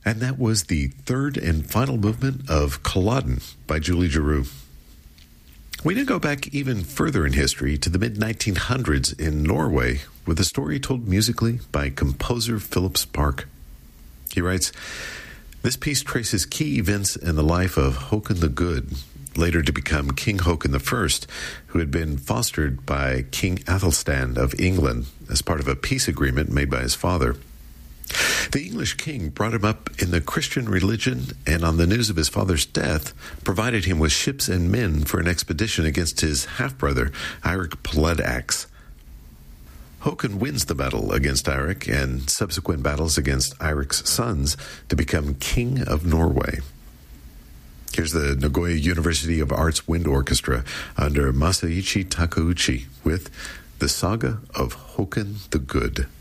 And that was the third and final movement of Culloden by Julie Giroux. We now go back even further in history to the mid-1900s in Norway with a story told musically by composer Philip Spark. He writes, "This piece traces key events in the life of Håkon the Good, later to become King Håkon I, who had been fostered by King Athelstan of England as part of a peace agreement made by his father. The English king brought him up in the Christian religion, and on the news of his father's death, provided him with ships and men for an expedition against his half-brother, Eirik Peledax. Håkon wins the battle against Eirik and subsequent battles against Eirik's sons to become King of Norway." Here's the Nagoya University of Arts Wind Orchestra under Masaichi Takeuchi with The Saga of Håkon the Good.